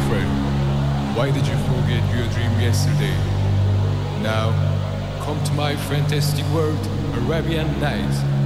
friend, why did you forget your dream yesterday? Now, come to my fantastic world, Arabian Nights.